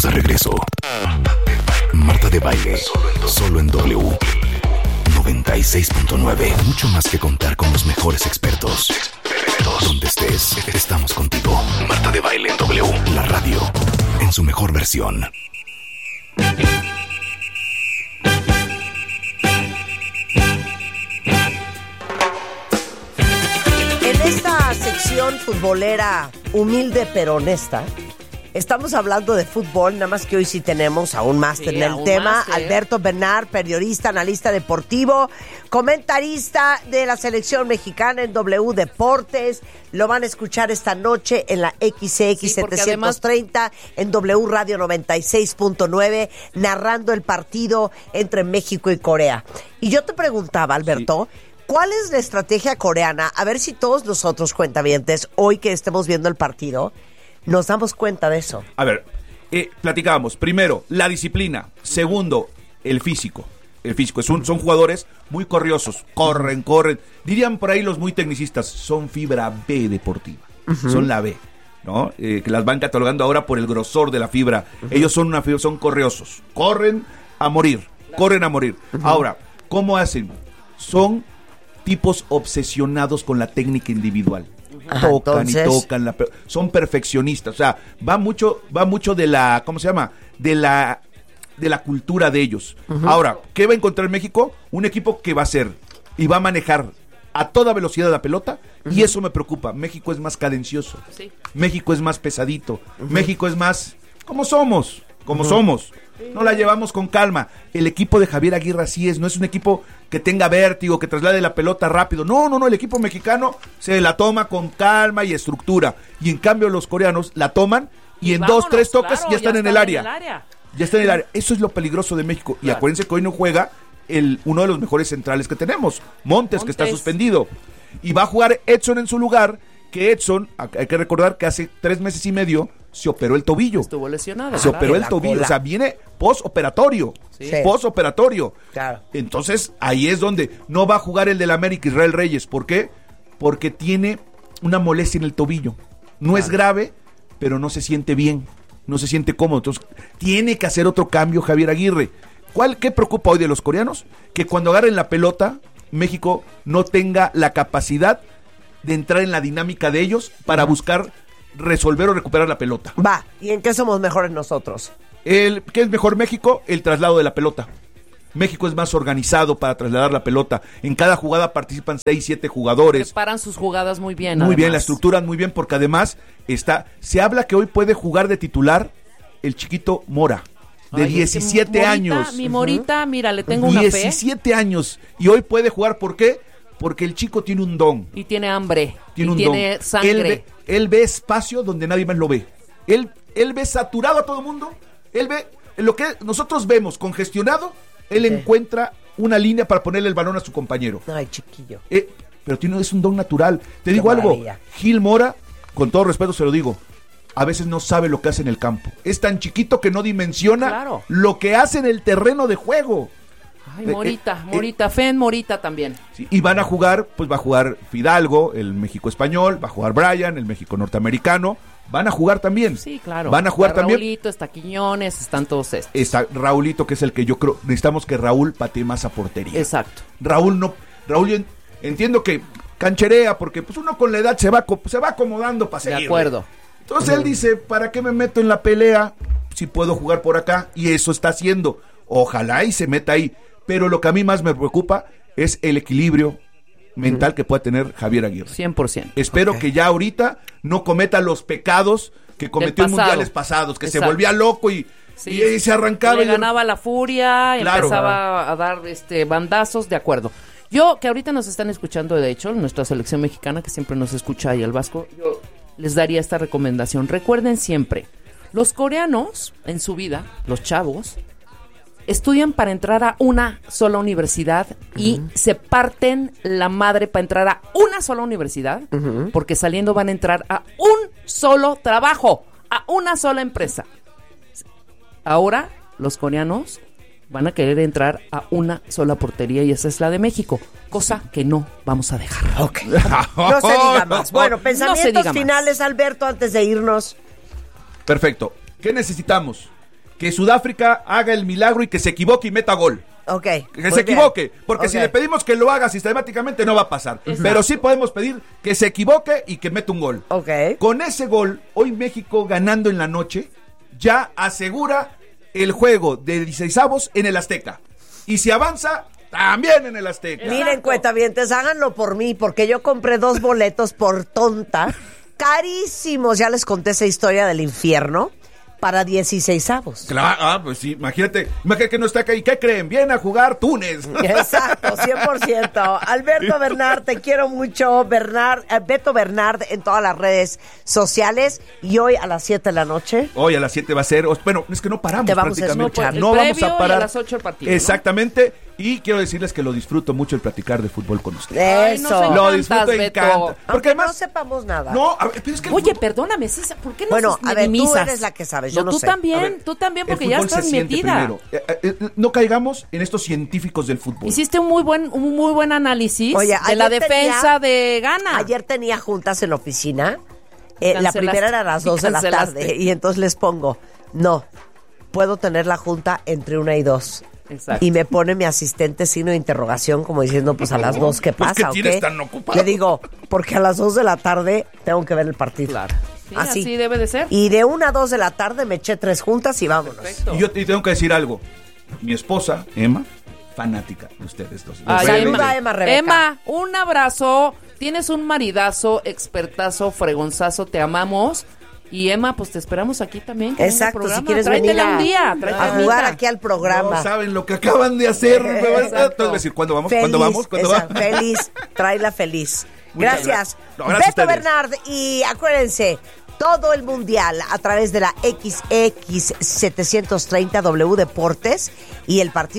de regreso. Marta de Baile, solo en W 96.9. Mucho más que contar con los mejores expertos. Donde estés, estamos contigo. Marta de Baile en W, la radio, en su mejor versión. En esta sección futbolera humilde pero honesta, estamos hablando de fútbol, nada más que hoy sí tenemos a un máster en el tema. Alberto Bernard, periodista, analista deportivo, comentarista de la selección mexicana en W Deportes. Lo van a escuchar esta noche en la XX 730, en W Radio 96.9, narrando el partido entre México y Corea. Y yo te preguntaba, Alberto, ¿cuál es la estrategia coreana? A ver si todos nosotros, cuentavientes, hoy que estemos viendo el partido, nos damos cuenta de eso. A ver, platicábamos. Primero, la disciplina. Segundo, el físico. El físico. Son jugadores muy corriosos. Corren. Dirían por ahí los muy tecnicistas, son fibra B deportiva. Uh-huh. Son la B, ¿no? Que las van catalogando ahora por el grosor de la fibra. Uh-huh. Ellos son una fibra, son corriosos. Corren a morir. Uh-huh. Ahora, ¿cómo hacen? Son tipos obsesionados con la técnica individual. Tocan son perfeccionistas, o sea, va mucho de la, ¿cómo se llama? De la cultura de ellos. Uh-huh. Ahora, ¿qué va a encontrar México? Un equipo que va a ser y va a manejar a toda velocidad la pelota, uh-huh. Y eso me preocupa. México es más cadencioso. Sí. México es más pesadito. Uh-huh. México es más como somos. No la llevamos con calma. El equipo de Javier Aguirre así es, no es un equipo que tenga vértigo, que traslade la pelota rápido. No, el equipo mexicano se la toma con calma y estructura. Y en cambio los coreanos la toman y en vámonos, 2-3 toques ya están en el área. Ya están en el área. Eso es lo peligroso de México. Claro. Y acuérdense que hoy no juega uno de los mejores centrales que tenemos, Montes, que está suspendido. Y va a jugar Edson en su lugar, que Edson, hay que recordar que hace 3 meses y medio se operó el tobillo. Estuvo lesionado. Se operó el tobillo, cola. O sea, viene postoperatorio. Sí. Postoperatorio. Claro. Entonces, ahí es donde no va a jugar el del América, Israel Reyes. ¿Por qué? Porque tiene una molestia en el tobillo. No es grave, pero no se siente bien. No se siente cómodo. Entonces, tiene que hacer otro cambio Javier Aguirre. ¿Qué preocupa hoy de los coreanos? Que cuando agarren la pelota, México no tenga la capacidad de entrar en la dinámica de ellos para buscar resolver o recuperar la pelota. Va, ¿y en qué somos mejores nosotros? ¿Qué es mejor México? El traslado de la pelota. México es más organizado para trasladar la pelota. En cada jugada participan 6-7 jugadores. Preparan sus jugadas muy bien. Muy además. Bien, la estructuran muy bien, porque además se habla que hoy puede jugar de titular el chiquito Mora, de 17 años. Mi Morita, mira, le tengo una fe. 17 años. Y hoy puede jugar, ¿por qué? Porque el chico tiene un don. Y tiene hambre. Tiene sangre. Él ve espacio donde nadie más lo ve. Él ve saturado a todo el mundo. Él ve lo que nosotros vemos congestionado. Él encuentra una línea para ponerle el balón a su compañero. Ay, chiquillo. Pero es un don natural. Te digo algo. Gil Mora, con todo respeto se lo digo, a veces no sabe lo que hace en el campo. Es tan chiquito que no dimensiona lo que hace en el terreno de juego. Ay, Morita, fe en Morita también. Sí, y van a jugar, pues va a jugar Fidalgo, el México español, va a jugar Brian, el México norteamericano, van a jugar también. Sí, claro. Van a jugar también. Raulito, está Quiñones, están todos estos. Está Raulito, que es el que yo creo, necesitamos que Raúl patee más a portería. Exacto. Raúl entiendo que cancherea, porque pues uno con la edad se va acomodando para seguir. De acuerdo. Entonces él dice, ¿para qué me meto en la pelea si puedo jugar por acá? Y eso está haciendo. Ojalá y se meta ahí. Pero lo que a mí más me preocupa es el equilibrio mental que pueda tener Javier Aguirre. 100%. Espero que ya ahorita no cometa los pecados que cometió en mundiales pasados, que se volvía loco y se arrancaba. Le ganaba la furia, empezaba a dar bandazos, de acuerdo. Yo, que ahorita nos están escuchando, de hecho, nuestra selección mexicana, que siempre nos escucha ahí el Vasco, yo les daría esta recomendación. Recuerden siempre, los coreanos en su vida, los chavos, estudian para entrar a una sola universidad y se parten la madre para entrar a una sola universidad, porque saliendo van a entrar a un solo trabajo, a una sola empresa. Ahora los coreanos van a querer entrar a una sola portería y esa es la de México, cosa que no vamos a dejar. Okay. No se diga más. Bueno, pensamientos finales, Alberto, antes de irnos. Perfecto. ¿Qué necesitamos? que Sudáfrica haga el milagro y que se equivoque y meta gol. Ok. Que se equivoque, porque si le pedimos que lo haga sistemáticamente no va a pasar. Exacto. Pero sí podemos pedir que se equivoque y que meta un gol. Ok. Con ese gol, hoy México ganando en la noche, ya asegura el juego de 16avos en el Azteca. Y si avanza, también en el Azteca. Miren, cuentavientes, háganlo por mí, porque yo compré 2 boletos por tonta, carísimos, ya les conté esa historia del infierno, para 16avos. Claro, pues sí, imagínate que no está acá. ¿Y qué creen? Viene a jugar Túnez. Exacto, 100%. Alberto Bernard, te quiero mucho. Beto Bernard en todas las redes sociales. Y hoy a las 7 de la noche. Hoy a las 7 va a ser. Bueno, es que no paramos. Te vamos prácticamente. a escuchar. No vamos a parar. Y a las 8 el partido. Exactamente. ¿No? Y quiero decirles que lo disfruto mucho el platicar de fútbol con ustedes. Ay, no lo disfruto y encanta. Porque además no sepamos nada. No, a ver, pero es que oye, perdóname, César, ¿por qué no bueno, a ver, minimizas? Tú eres la que sabes, yo no sé. Tú también, porque ya estás metida. No caigamos en estos científicos del fútbol. Hiciste un muy buen análisis. Oye, de la defensa de Ghana. Ayer tenía juntas en la oficina. La primera era a las 2 de la tarde. Y entonces les pongo, no, puedo tener la junta entre 1 y 2. Exacto. Y me pone mi asistente signo de interrogación como diciendo, pues a las 2, ¿qué pasa? ¿Qué tienes tan ocupado? Le digo, porque a las 2 de la tarde tengo que ver el partido. Claro. Sí, así debe de ser. Y de 1 a 2 de la tarde me eché 3 juntas y vámonos. Perfecto. Y yo te tengo que decir algo. Mi esposa, Emma, fanática de ustedes dos. Saluda a Emma, Rebeca. Emma, un abrazo. Tienes un maridazo, expertazo, fregonzazo, te amamos. Y Emma, pues te esperamos aquí también. Exacto, si quieres venir un día, a jugar aquí al programa. No saben lo que acaban de hacer. Entonces decir, ¿cuándo vamos? Feliz, ¿Cuándo vamos? ¿Cuándo vamos? Feliz, tráela feliz. Gracias. No, gracias Beto Bernard, y acuérdense, todo el mundial a través de la XX730 W Deportes y el partido